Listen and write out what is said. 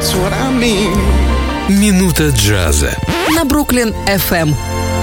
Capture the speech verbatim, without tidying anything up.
that's what I mean. Минута джаза на Бруклин эф эм.